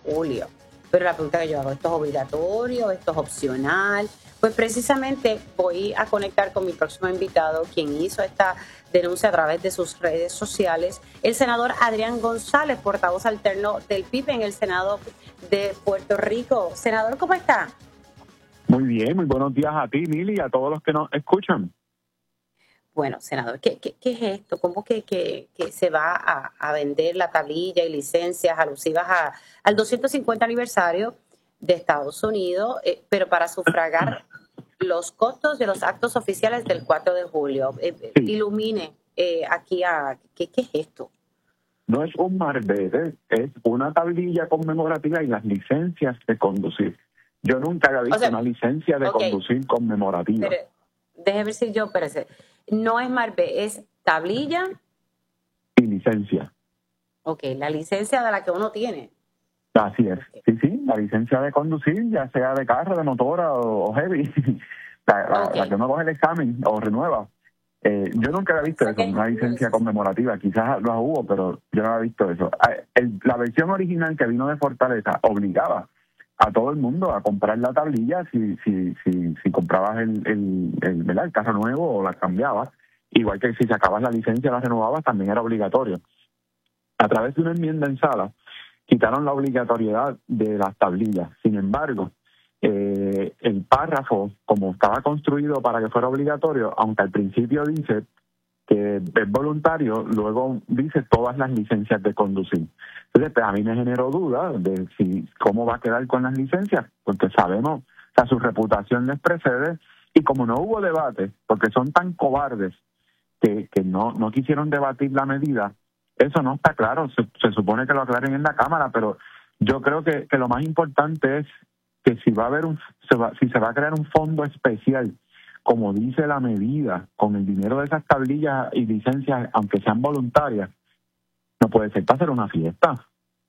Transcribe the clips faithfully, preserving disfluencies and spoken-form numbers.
julio. Pero la pregunta que yo hago, ¿esto es obligatorio? ¿Esto es opcional? Pues precisamente voy a conectar con mi próximo invitado, quien hizo esta denuncia a través de sus redes sociales, el senador Adrián González, portavoz alterno del P I B en el Senado de Puerto Rico. Senador, ¿cómo está? Muy bien, muy buenos días a ti, Mili, y a todos los que nos escuchan. Bueno, senador, ¿qué, qué, qué es esto? ¿Cómo que, que, que se va a, a vender la tablilla y licencias alusivas a, al doscientos cincuenta aniversario de Estados Unidos, eh, pero para sufragar los costos de los actos oficiales del cuatro de julio? Eh, Sí. Ilumine eh, aquí a... ¿qué, ¿Qué es esto? No es un marbete, es una tablilla conmemorativa y las licencias de conducir. Yo nunca había visto O sea, una licencia de okay, conducir conmemorativa. Pero, déjeme decir yo, espérese. No es marbete, es tablilla. Y licencia. Ok, la licencia de la que uno tiene. Así es. Sí, sí, la licencia de conducir, ya sea de carro, de motora o, o heavy, la, la, Okay. la que uno coge el examen o renueva. Eh, yo nunca había visto eso, una licencia conmemorativa. Quizás lo hubo, pero yo no había visto eso. El, la versión original que vino de Fortaleza obligaba a todo el mundo a comprar la tablilla si si si, si comprabas el, el, el, ¿verdad? el carro nuevo o la cambiabas. Igual que si sacabas la licencia, la renovabas, también era obligatorio. A través de una enmienda en sala, quitaron la obligatoriedad de las tablillas. Sin embargo, eh, el párrafo, como estaba construido para que fuera obligatorio, aunque al principio dice que es voluntario, luego dice todas las licencias de conducir. Entonces, pues, a mí me generó duda de si cómo va a quedar con las licencias, porque sabemos, o sea, su reputación les precede, y como no hubo debate, porque son tan cobardes que, que no, no quisieron debatir la medida, eso no está claro. Se, se supone que lo aclaren en la Cámara, pero yo creo que, que lo más importante es que si va a haber un, se va, si se va a crear un fondo especial, como dice la medida, con el dinero de esas tablillas y licencias, aunque sean voluntarias, no puede ser para hacer una fiesta.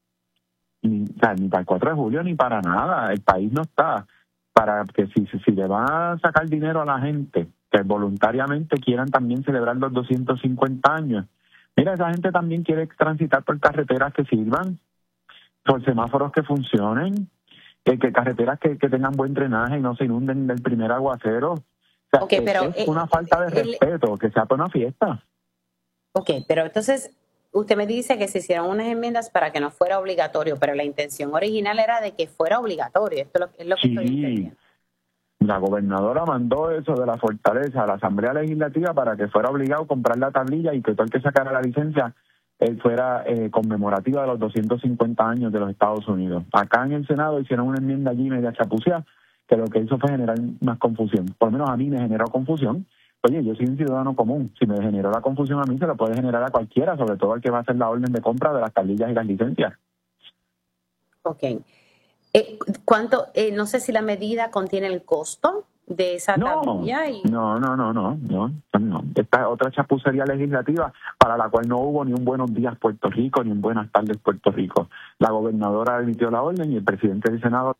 Ni, o sea, ni para el cuatro de julio ni para nada. El país no está para que si, si, si le va a sacar dinero a la gente que voluntariamente quieran también celebrar los doscientos cincuenta años. Mira, esa gente también quiere transitar por carreteras que sirvan, por semáforos que funcionen, que, que carreteras que, que tengan buen drenaje y no se inunden del primer aguacero. O sea, okay, pero, es eh, una falta de el, respeto que sea para una fiesta. Ok, pero entonces usted me dice que se hicieron unas enmiendas para que no fuera obligatorio, pero la intención original era de que fuera obligatorio. Esto es lo, es lo que Sí. estoy entendiendo. La gobernadora mandó eso de la Fortaleza a la Asamblea Legislativa para que fuera obligado a comprar la tablilla y que todo el que sacara la licencia eh, fuera eh, conmemorativa de los doscientos cincuenta años de los Estados Unidos. Acá en el Senado hicieron una enmienda allí media chapucea que lo que hizo fue generar más confusión. Por lo menos a mí me generó confusión. Oye, yo soy un ciudadano común. Si me generó la confusión a mí, se lo puede generar a cualquiera, sobre todo al que va a hacer la orden de compra de las tablillas y las licencias. Ok. Eh, ¿Cuánto? Eh, no sé si la medida contiene el costo de esa No, tablilla. Y... no, no, no, no, no, no. Esta es otra chapucería legislativa para la cual no hubo ni un buenos días Puerto Rico ni un buenas tardes Puerto Rico. La gobernadora emitió la orden y el presidente del Senado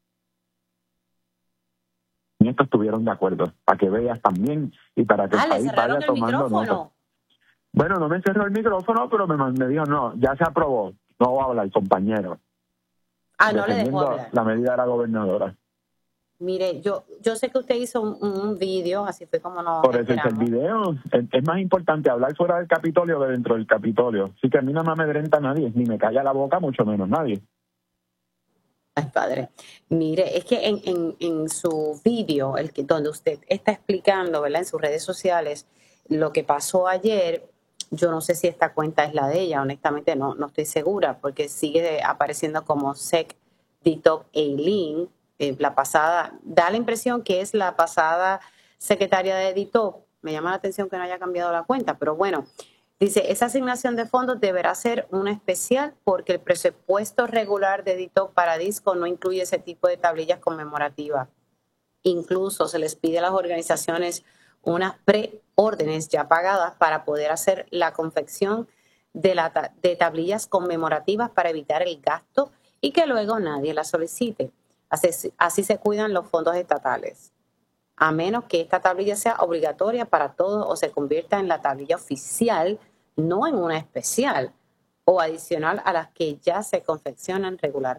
y estos estuvieron de acuerdo, para que veas también y para que Ah, el ¿le país cerraron vaya el tomando micrófono? nota. Bueno, no me cerró el micrófono, pero me, me dijo, no, ya se aprobó, no va a hablar, compañero. Ah, no le dejó hablar. La medida de la gobernadora. Mire, yo yo sé que usted hizo un, un video, así fue como nos Por eso hice enteramos. el video. Es, es más importante hablar fuera del Capitolio que dentro del Capitolio. Así que a mí no me amedrenta nadie, ni me calla la boca, mucho menos nadie. Ay, padre. Mire, es que en, en, en su vídeo, el que, donde usted está explicando, ¿verdad? En sus redes sociales, lo que pasó ayer, yo no sé si esta cuenta es la de ella, honestamente no, no estoy segura, porque sigue apareciendo como Sec Ditoc Eileen, eh, la pasada, da la impresión que es la pasada secretaria de Ditoc. Me llama la atención que no haya cambiado la cuenta, pero bueno. Dice, esa asignación de fondos deberá ser una especial porque el presupuesto regular de Ditoc para Disco no incluye ese tipo de tablillas conmemorativas. Incluso se les pide a las organizaciones unas preórdenes ya pagadas para poder hacer la confección de, la, de tablillas conmemorativas para evitar el gasto y que luego nadie las solicite. Así, así se cuidan los fondos estatales, a menos que esta tablilla sea obligatoria para todos o se convierta en la tablilla oficial, no en una especial o adicional a las que ya se confeccionan regularmente.